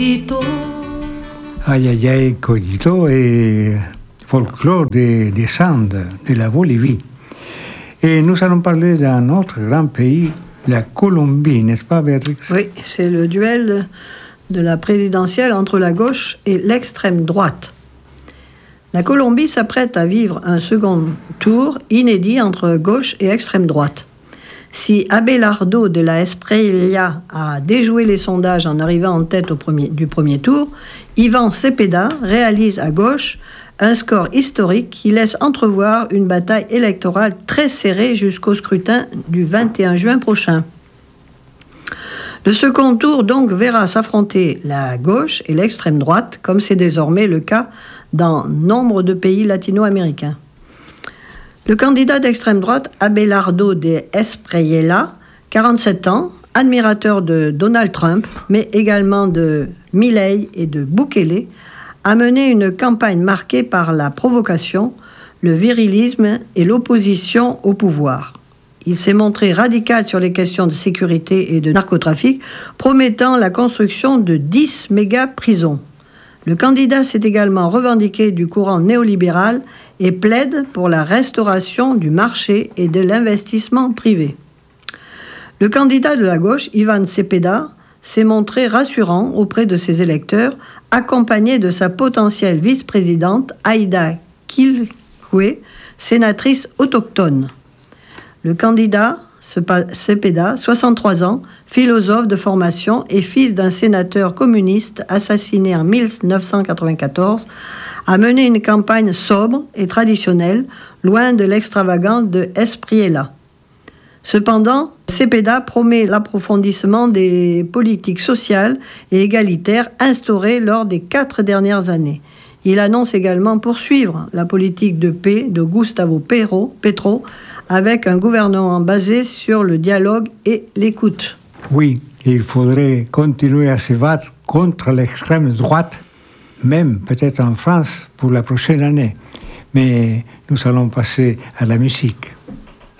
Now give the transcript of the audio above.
Aïe aïe aïe, Codito et folklore des Andes, de la Bolivie. Et nous allons parler d'un autre grand pays, la Colombie, n'est-ce pas, Béatrix? Oui, c'est le duel de la présidentielle entre la gauche et l'extrême droite. La Colombie s'apprête à vivre un second tour inédit entre gauche et extrême droite. Si Abelardo de la Espriella a déjoué les sondages en arrivant en tête du premier tour, Iván Cepeda réalise à gauche un score historique qui laisse entrevoir une bataille électorale très serrée jusqu'au scrutin du 21 juin prochain. Le second tour donc verra s'affronter la gauche et l'extrême droite, comme c'est désormais le cas dans nombre de pays latino-américains. Le candidat d'extrême droite, Abelardo de Espriella, 47 ans, admirateur de Donald Trump, mais également de Milei et de Bukele, a mené une campagne marquée par la provocation, le virilisme et l'opposition au pouvoir. Il s'est montré radical sur les questions de sécurité et de narcotrafic, promettant la construction de 10 méga-prisons. Le candidat s'est également revendiqué du courant néolibéral et plaide pour la restauration du marché et de l'investissement privé. Le candidat de la gauche, Iván Cepeda, s'est montré rassurant auprès de ses électeurs, accompagné de sa potentielle vice-présidente, Aida Quilcue, sénatrice autochtone. Le candidat, Cepeda, 63 ans, philosophe de formation et fils d'un sénateur communiste assassiné en 1994, a mené une campagne sobre et traditionnelle, loin de l'extravagance de Espriella. Cependant, Cepeda promet l'approfondissement des politiques sociales et égalitaires instaurées lors des 4 dernières années. Il annonce également poursuivre la politique de paix de Gustavo Petro avec un gouvernement basé sur le dialogue et l'écoute. Oui, il faudrait continuer à se battre contre l'extrême droite, même peut-être en France pour la prochaine année. Mais nous allons passer à la musique.